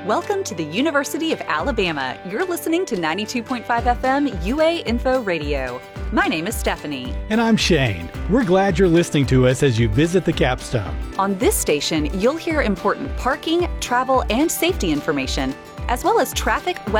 Welcome to the University of Alabama. You're listening to 92.5 FM UA Info Radio. My name is Stephanie. And I'm Shane. We're glad you're listening to us as you visit the capstone. On this station, you'll hear important parking, travel, and safety information, as well as traffic,